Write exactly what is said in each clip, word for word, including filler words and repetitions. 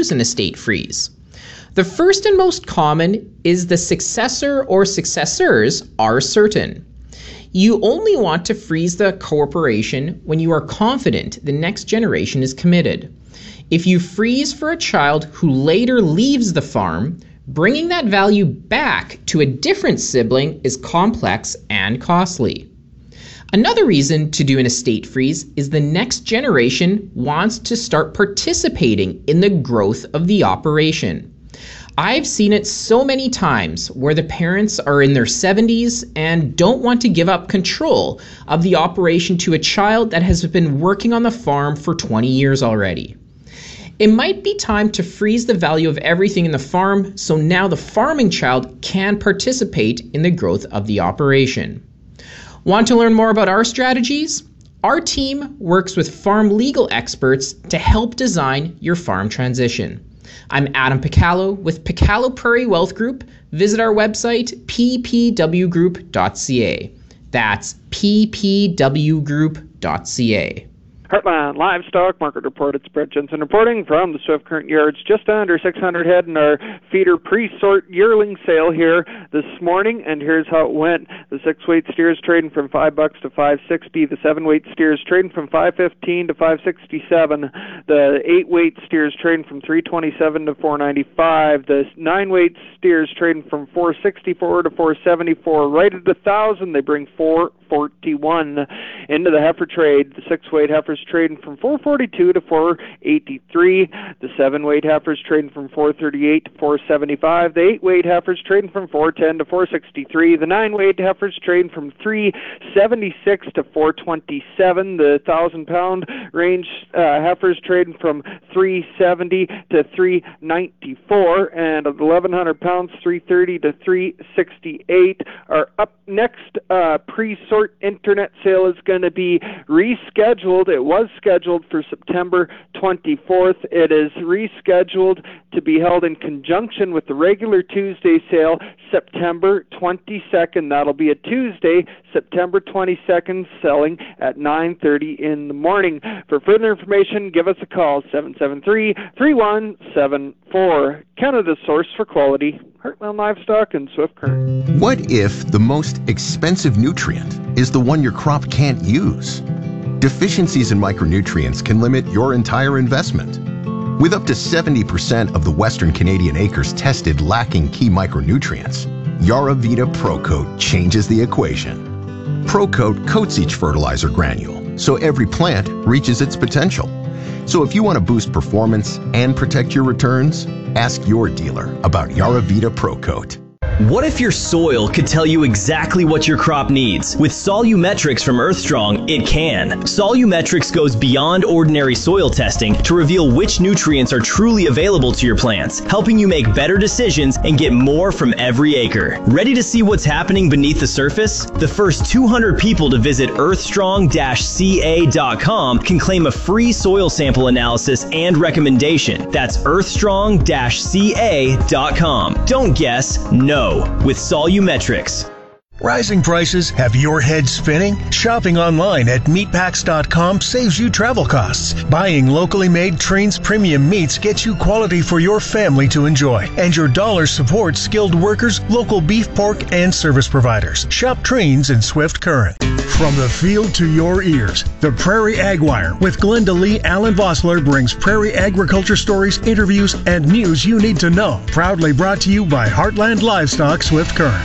use an estate freeze. The first and most common is the successor or successors are certain. You only want to freeze the corporation when you are confident the next generation is committed. If you freeze for a child who later leaves the farm, bringing that value back to a different sibling is complex and costly. Another reason to do an estate freeze is the next generation wants to start participating in the growth of the operation. I've seen it so many times where the parents are in their seventies and don't want to give up control of the operation to a child that has been working on the farm for twenty years already. It might be time to freeze the value of everything in the farm so now the farming child can participate in the growth of the operation. Want to learn more about our strategies? Our team works with farm legal experts to help design your farm transition. I'm Adam Picallo with Picallo Prairie Wealth Group. Visit our website, p p w group dot c a. That's p p w group dot c a. Heartland Livestock Market Report. It's Brett Jensen reporting from the Swift Current Yards. Just under six hundred head in our feeder pre-sort yearling sale here this morning. And here's how it went. The six-weight steers trading from five bucks to five sixty. The seven-weight steers trading from five fifteen to five sixty-seven. The eight-weight steers trading from three twenty-seven to four ninety-five. The nine-weight steers trading from four sixty-four to four seventy-four. Right at the thousand, they bring four forty-one. Into the heifer trade, the six-weight heifers trading from four forty-two to four eighty-three. The seven-weight heifers trading from four thirty-eight to four seventy-five. The eight-weight heifers trading from four ten to four sixty-three. The nine-weight heifers trading from three seventy-six to four twenty-seven. The one thousand pound range uh, heifers trading from three seventy to three ninety-four. And of the eleven hundred pounds, three thirty to three sixty-eight. Our up next uh, pre-sort internet sale is going to be rescheduled. It was scheduled for September twenty-fourth. It is rescheduled to be held in conjunction with the regular Tuesday sale, September twenty-second. That'll be a Tuesday, September twenty-second, selling at nine thirty in the morning. For further information, give us a call, seven seven three, three one seven four. Canada's source for quality, Heartland Livestock and Swift Current. What if the most expensive nutrient is the one your crop can't use? Deficiencies in micronutrients can limit your entire investment. With up to seventy percent of the Western Canadian acres tested lacking key micronutrients, Yaravita ProCoat changes the equation. ProCoat coats each fertilizer granule so every plant reaches its potential. So if you want to boost performance and protect your returns, ask your dealer about Yaravita ProCoat. What if your soil could tell you exactly what your crop needs? With Solumetrics from Earthstrong, it can. Solumetrics goes beyond ordinary soil testing to reveal which nutrients are truly available to your plants, helping you make better decisions and get more from every acre. Ready to see what's happening beneath the surface? The first two hundred people to visit earthstrong dash c a dot com can claim a free soil sample analysis and recommendation. That's earthstrong dash c a dot com. Don't guess, know with Solumetrics. Rising prices have your head spinning? Shopping online at meatpacks dot com saves you travel costs. Buying locally made Trains premium meats gets you quality for your family to enjoy. And your dollar supports skilled workers, local beef, pork, and service providers. Shop Trains in Swift Current. From the field to your ears, the Prairie Ag Wire with Glenda Lee Allen Vossler brings prairie agriculture stories, interviews, and news you need to know. Proudly brought to you by Heartland Livestock Swift Current.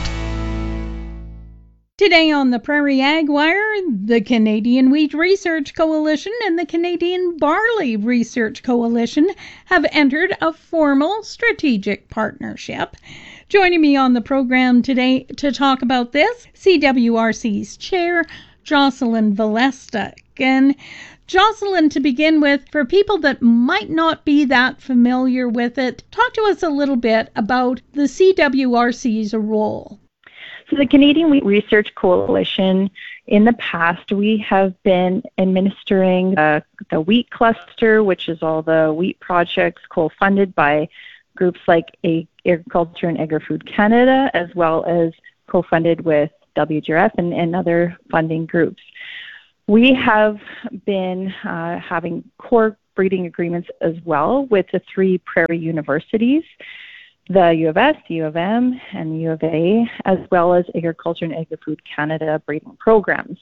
Today on the Prairie Ag Wire, the Canadian Wheat Research Coalition and the Canadian Barley Research Coalition have entered a formal strategic partnership. Joining me on the program today to talk about this, C W R C's Chair, Jocelyn Valestic. And Jocelyn, to begin with, for people that might not be that familiar with it, talk to us a little bit about the C W R C's role. So the Canadian Wheat Research Coalition, in the past, we have been administering uh, the wheat cluster, which is all the wheat projects co-funded by groups like Agriculture and Agri-Food Canada, as well as co-funded with W G R F and, and other funding groups. We have been uh, having core breeding agreements as well with the three prairie universities, the U of S, the U of M, and the U of A, as well as Agriculture and Agri-Food Canada breeding programs.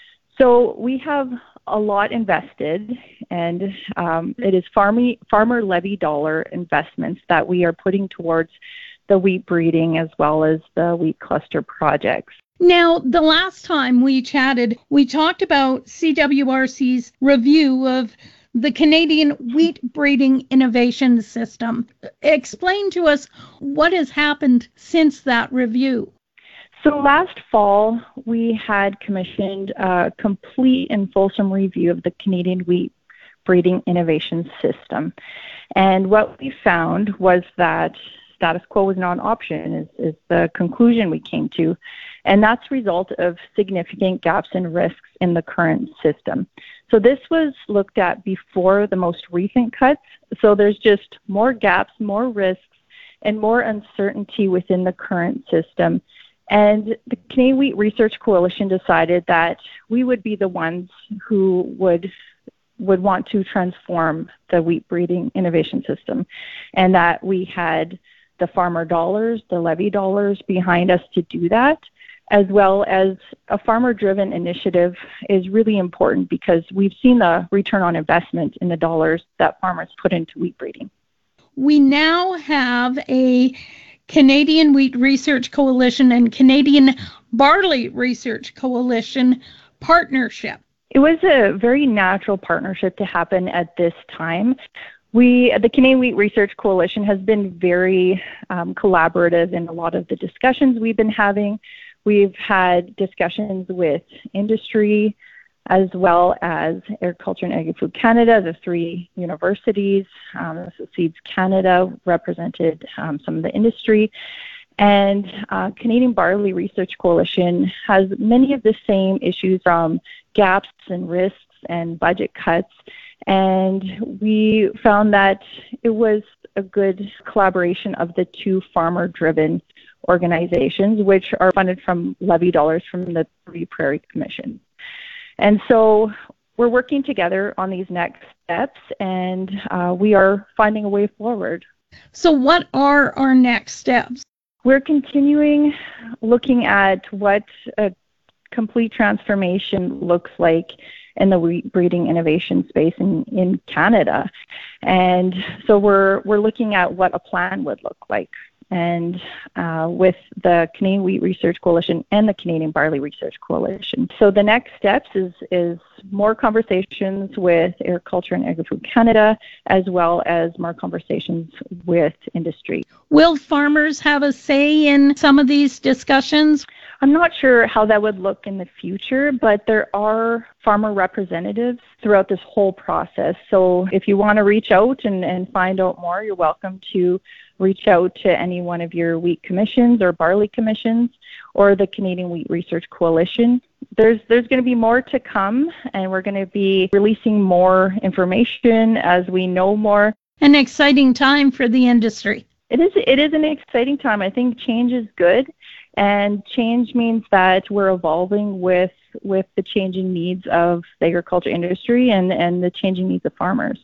So we have a lot invested, and um, it is farm- farmer levy dollar investments that we are putting towards the wheat breeding as well as the wheat cluster projects. Now, the last time we chatted, we talked about C W R C's review of the Canadian Wheat Breeding Innovation System. Explain to us what has happened since that review. So last fall, we had commissioned a complete and fulsome review of the Canadian Wheat Breeding Innovation System. And what we found was that status quo was not an option, is, is the conclusion we came to. And that's a result of significant gaps and risks in the current system. So this was looked at before the most recent cuts. So there's just more gaps, more risks, and more uncertainty within the current system. And the Canadian Wheat Research Coalition decided that we would be the ones who would would want to transform the wheat breeding innovation system, and that we had the farmer dollars, the levy dollars behind us to do that, as well as a farmer-driven initiative is really important because we've seen the return on investment in the dollars that farmers put into wheat breeding. We now have a Canadian Wheat Research Coalition and Canadian Barley Research Coalition partnership. It was a very natural partnership to happen at this time. We, the Canadian Wheat Research Coalition, has been very um, collaborative in a lot of the discussions we've been having. We've had discussions with industry as well as Agriculture and Agri-Food Canada, the three universities. Um, so Seeds Canada represented um, some of the industry. And uh, Canadian Barley Research Coalition has many of the same issues from gaps and risks and budget cuts. And we found that it was a good collaboration of the two farmer-driven organizations, which are funded from levy dollars from the Three Prairie Commission. And so we're working together on these next steps, and uh, we are finding a way forward. So what are our next steps? We're continuing looking at what a complete transformation looks like in the wheat breeding innovation space in, in Canada. And so we're we're looking at what a plan would look like. And uh, with the Canadian Wheat Research Coalition and the Canadian Barley Research Coalition. So the next steps is is more conversations with Agriculture and Agri-Food Canada, as well as more conversations with industry. Will farmers have a say in some of these discussions? I'm not sure how that would look in the future, but there are farmer representatives throughout this whole process. So if you want to reach out and, and find out more, you're welcome to reach out to any one of your wheat commissions or barley commissions or the Canadian Wheat Research Coalition. There's there's going to be more to come, and we're going to be releasing more information as we know more. An exciting time for the industry. It is it is an exciting time. I think change is good, and change means that we're evolving with with the changing needs of the agriculture industry and, and the changing needs of farmers.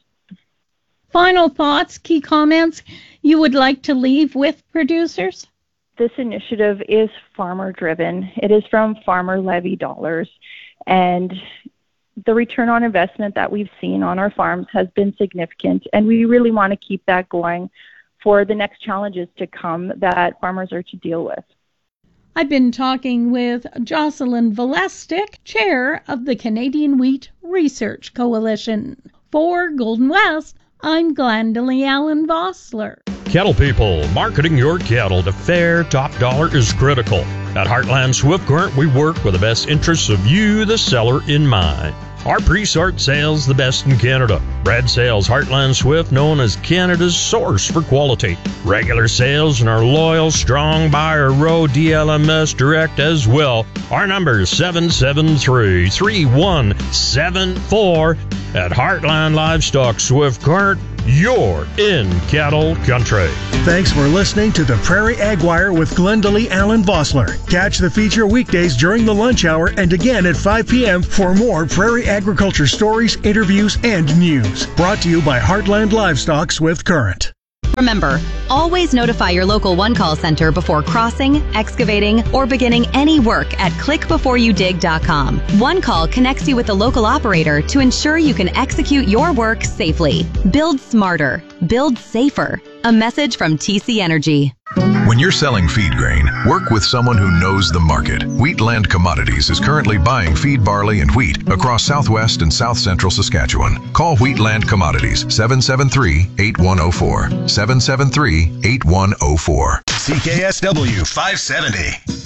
Final thoughts, key comments you would like to leave with producers? This initiative is farmer-driven. It is from farmer levy dollars, and the return on investment that we've seen on our farms has been significant, and we really want to keep that going for the next challenges to come that farmers are to deal with. I've been talking with Jocelyn Valestic, Chair of the Canadian Wheat Research Coalition. For Golden West, I'm Glendalee Allen Vossler. Cattle people, marketing your cattle to fair top dollar is critical. At Heartland Swift Current, we work with the best interests of you, the seller, in mind. Our pre-sort sales the best in Canada. Bred sales Heartland Swift, known as Canada's source for quality. Regular sales and our loyal, strong buyer row D L M S Direct as well. Our number is seven seven three, three one seven four. At Heartland Livestock Swift Current, You're in cattle country. Thanks for listening to the Prairie Ag Wire with Glendalee Allen Vossler. Catch the feature weekdays during the lunch hour and again at five p.m. for more prairie agriculture stories, interviews, and news. Brought to you by Heartland Livestock Swift Current. Remember, always notify your local one-call center before crossing, excavating, or beginning any work at click before you dig dot com. One Call connects you with the local operator to ensure you can execute your work safely. Build smarter. Build safer. A message from T C Energy. When you're selling feed grain, work with someone who knows the market. Wheatland Commodities is currently buying feed barley and wheat across southwest and south central Saskatchewan. Call Wheatland Commodities seven seven three, eight one zero four. seven seven three, eight one zero four. C K S W five seventy.